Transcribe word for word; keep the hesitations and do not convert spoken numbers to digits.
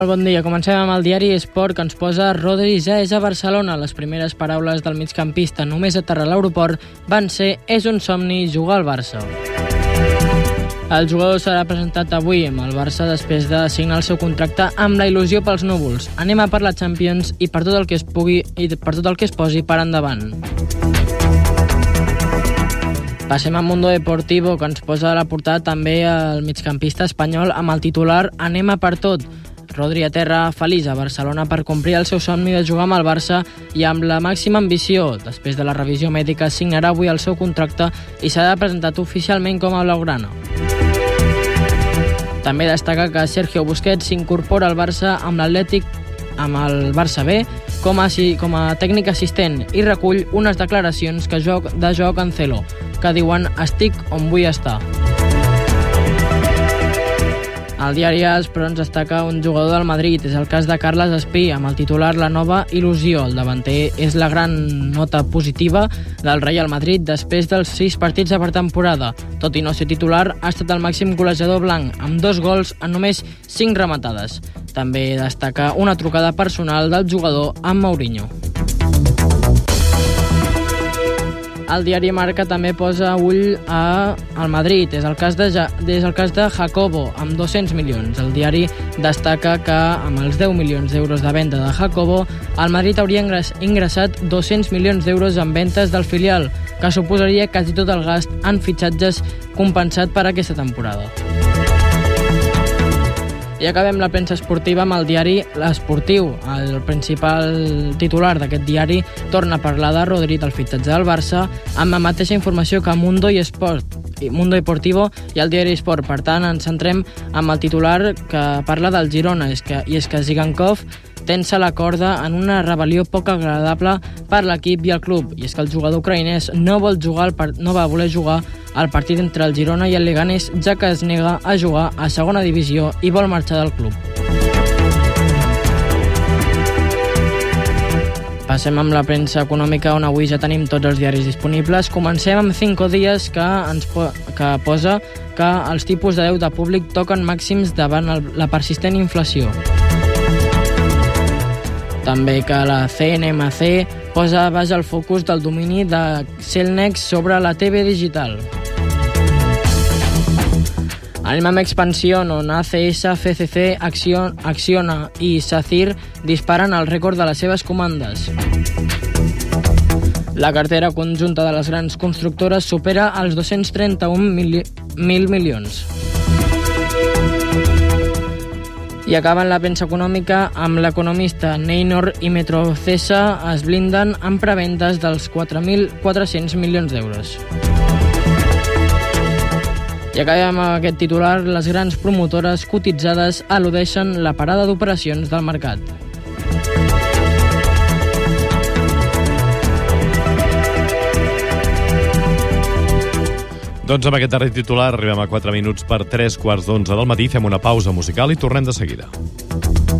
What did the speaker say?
Bon dia, comencem amb el diari Esport, que ens posa Rodri ja és a Barcelona. Les primeres paraules del migcampista només aterrar a l'aeroport van ser «és un somni jugar al Barça». El jugador serà presentat avui amb el Barça després de signar el seu contracte amb la il·lusió pels núvols. Anem a per la Champions i per tot el que es pugui i per tot el que es posi per endavant. Passem a Mundo Deportivo, que ens posa a la portada també el migcampista espanyol amb el titular «Anem a per tot». Rodri aterra feliç a Barcelona per complir el seu somni de jugar amb el Barça i amb la màxima ambició. Després de la revisió mèdica signarà avui el seu contracte i serà presentat oficialment com a blaugrana. També destaca que Sergio Busquets s'incorpora al Barça amb l'Atlètic amb el Barça B com a, com a tècnic assistent i recull unes declaracions que joc, de Joao Cancelo que diuen «estic on vull estar». El diari AS, però, ens destaca un jugador del Madrid. És el cas de Carles Espí, amb el titular La nova il·lusió. El davanter és la gran nota positiva del Real Madrid després dels sis partits de pretemporada. Tot i no ser titular, ha estat el màxim golejador blanc, amb dos gols en només cinc rematades. També destaca una trucada personal del jugador amb Mourinho. El diari Marca també posa ull a al Madrid. És el cas de, és el cas de Jacobo, amb dos-cents milions. El diari destaca que amb els deu milions d'euros de venda de Jacobo, el Madrid hauria ingressat dos-cents milions d'euros en ventes del filial, que suposaria quasi tot el gast en fitxatges compensat per aquesta temporada. I acabem la premsa esportiva amb el diari L'Esportiu. El principal titular d'aquest diari torna a parlar de Rodri, del fitxatge del Barça, amb la mateixa informació que Mundo i Esport, Mundo Deportivo i el diari Esport. Per tant, ens centrem amb el titular que parla del Girona, és que, i és que Zigankov tensa la corda en una rebel·lió poc agradable per l'equip i el club. I és que el jugador ucraïnès no, vol jugar el, no va voler jugar el partit entre el Girona i el Leganés, ja que es nega a jugar a segona divisió i vol marxar del club. Passem amb la premsa econòmica, on avui ja tenim tots els diaris disponibles. Comencem amb Cinco Días, que ens po que posa que els tipus de deute públic toquen màxims davant el, la persistent inflació. També que la C N M C posa baix el focus del domini de Cellnex sobre la T V digital. Anem amb Expansión, on A C S, F C C, Acciona i SACIR disparen el rècord de les seves comandes. La cartera conjunta de les grans constructores supera els dos-cents trenta-un mil milions. I acaben la premsa econòmica amb l'economista. Neynor i Metrocesa es blinden amb preventes dels quatre mil quatre-cents milions d'euros. I acabem amb aquest titular. Les grans promotores cotitzades al·ludeixen la parada d'operacions del mercat. Doncs amb aquest darrer titular arribem a quatre minuts per tres quarts d'onze del matí. Fem una pausa musical i tornem de seguida.